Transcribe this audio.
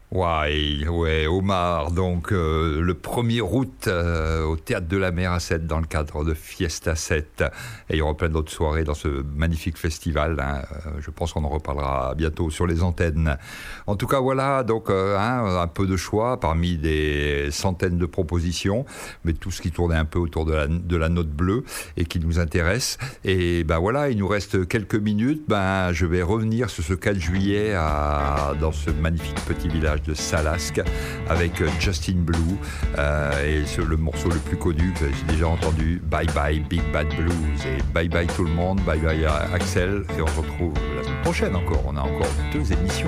Ouais, ouais, Omar, donc le 1er août au Théâtre de la Mer à 7 dans le cadre de Fiesta 7. Et il y aura plein d'autres soirées dans ce magnifique festival. Hein. Je pense qu'on en reparlera bientôt sur les antennes. En tout cas, voilà, donc un peu de choix parmi des centaines de propositions, mais tout ce qui tournait un peu autour de la note bleue et qui nous intéresse. Et ben voilà, il nous reste quelques minutes. Ben, je vais revenir sur ce 4 juillet dans ce magnifique petit village de Salasque avec Justin Blue et le morceau le plus connu que j'ai déjà entendu, Bye Bye Big Bad Blues, et bye bye tout le monde, bye bye Axel, et on se retrouve la semaine prochaine encore, on a encore 2 émissions.